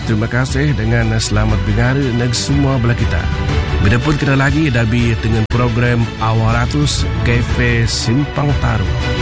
terima kasih dengan selamat dengar neg semua belah kita. Bila pun kita lagi dabi dengan program Awaratus Cafe Simpang Taru.